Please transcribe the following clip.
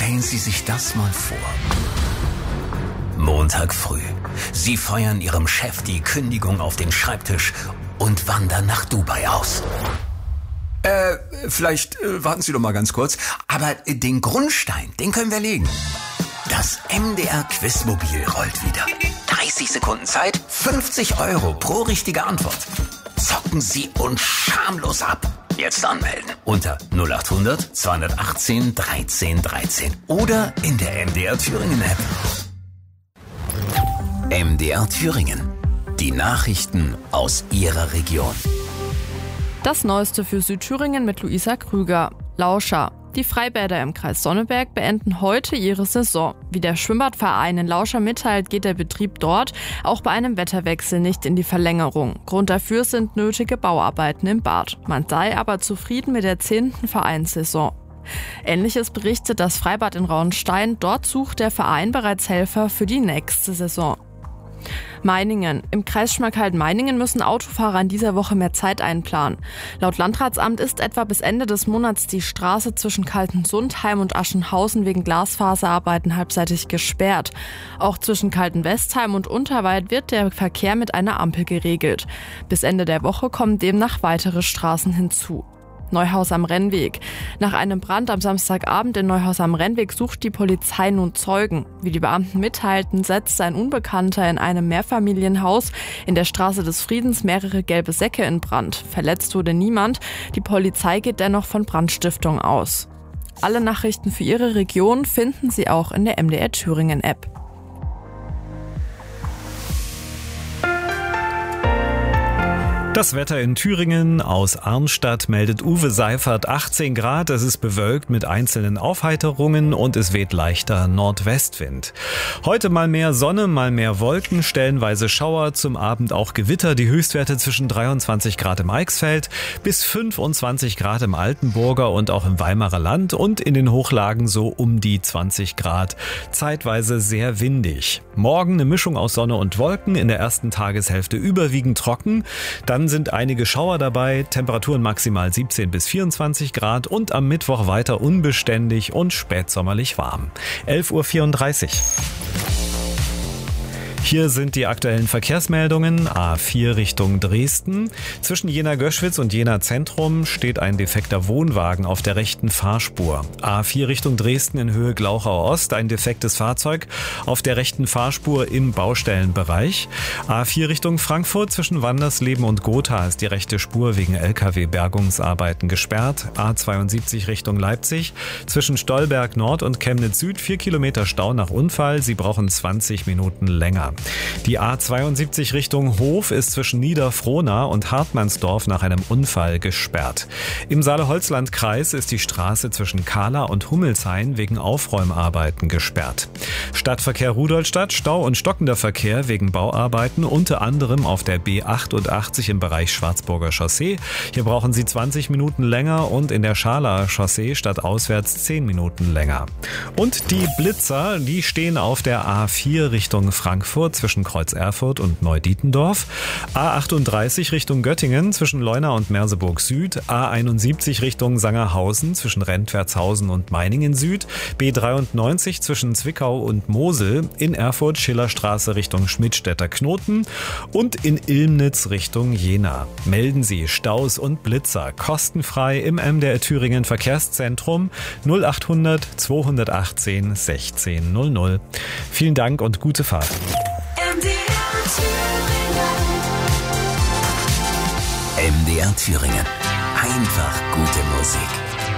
Stellen Sie sich das mal vor. Montag früh. Sie feuern Ihrem Chef die Kündigung auf den Schreibtisch und wandern nach Dubai aus. Vielleicht warten Sie doch mal ganz kurz. Aber den Grundstein, den können wir legen. Das MDR Quizmobil rollt wieder. 30 Sekunden Zeit, 50 € pro richtige Antwort. Zocken Sie uns schamlos ab. Jetzt anmelden unter 0800 218 13 13 oder in der MDR Thüringen App. MDR Thüringen. Die Nachrichten aus Ihrer Region. Das Neueste für Südthüringen mit Luisa Krüger. Lauscha. Die Freibäder im Kreis Sonneberg beenden heute ihre Saison. Wie der Schwimmbadverein in Lauscha mitteilt, geht der Betrieb dort auch bei einem Wetterwechsel nicht in die Verlängerung. Grund dafür sind nötige Bauarbeiten im Bad. Man sei aber zufrieden mit der 10. Vereinssaison. Ähnliches berichtet das Freibad in Rauenstein. Dort sucht der Verein bereits Helfer für die nächste Saison. Meiningen. Im Kreis Schmalkalden-Meiningen müssen Autofahrer in dieser Woche mehr Zeit einplanen. Laut Landratsamt ist etwa bis Ende des Monats die Straße zwischen Kaltensundheim und Aschenhausen wegen Glasfaserarbeiten halbseitig gesperrt. Auch zwischen Kaltenwestheim und Unterweid wird der Verkehr mit einer Ampel geregelt. Bis Ende der Woche kommen demnach weitere Straßen hinzu. Neuhaus am Rennweg. Nach einem Brand am Samstagabend in Neuhaus am Rennweg sucht die Polizei nun Zeugen. Wie die Beamten mitteilten, setzte ein Unbekannter in einem Mehrfamilienhaus in der Straße des Friedens mehrere gelbe Säcke in Brand. Verletzt wurde niemand. Die Polizei geht dennoch von Brandstiftung aus. Alle Nachrichten für Ihre Region finden Sie auch in der MDR Thüringen App. Das Wetter in Thüringen. Aus Arnstadt meldet Uwe Seifert 18 Grad. Es ist bewölkt mit einzelnen Aufheiterungen und es weht leichter Nordwestwind. Heute mal mehr Sonne, mal mehr Wolken, stellenweise Schauer, zum Abend auch Gewitter. Die Höchstwerte zwischen 23 Grad im Eichsfeld bis 25 Grad im Altenburger und auch im Weimarer Land und in den Hochlagen so um die 20 Grad. Zeitweise sehr windig. Morgen eine Mischung aus Sonne und Wolken, in der ersten Tageshälfte überwiegend trocken. Dann sind einige Schauer dabei, Temperaturen maximal 17 bis 24 Grad und am Mittwoch weiter unbeständig und spätsommerlich warm. 11:34 Uhr. Hier sind die aktuellen Verkehrsmeldungen. A4 Richtung Dresden. Zwischen Jena-Göschwitz und Jena-Zentrum steht ein defekter Wohnwagen auf der rechten Fahrspur. A4 Richtung Dresden in Höhe Glauchau Ost, ein defektes Fahrzeug auf der rechten Fahrspur im Baustellenbereich. A4 Richtung Frankfurt zwischen Wandersleben und Gotha ist die rechte Spur wegen LKW-Bergungsarbeiten gesperrt. A72 Richtung Leipzig zwischen Stolberg Nord und Chemnitz Süd 4 Kilometer Stau nach Unfall. Sie brauchen 20 Minuten länger. Die A72 Richtung Hof ist zwischen Niederfrohna und Hartmannsdorf nach einem Unfall gesperrt. Im Saale-Holzland-Kreis ist die Straße zwischen Kahla und Hummelshain wegen Aufräumarbeiten gesperrt. Stadtverkehr Rudolstadt, Stau und stockender Verkehr wegen Bauarbeiten, unter anderem auf der B88 im Bereich Schwarzburger Chaussee. Hier brauchen Sie 20 Minuten länger und in der Scharlaer Chaussee stadtauswärts 10 Minuten länger. Und die Blitzer, die stehen auf der A4 Richtung Frankfurt zwischen Kreuz Erfurt und Neudietendorf, A38 Richtung Göttingen zwischen Leuna und Merseburg Süd, A71 Richtung Sangerhausen zwischen Rentwertshausen und Meiningen Süd, B93 zwischen Zwickau und Mosel, in Erfurt Schillerstraße Richtung Schmidtstädter Knoten und in Ilmnitz Richtung Jena. Melden Sie Staus und Blitzer kostenfrei im MDR Thüringen Verkehrszentrum 0800 218 1600. Vielen Dank und gute Fahrt. MDR Thüringen. Einfach gute Musik.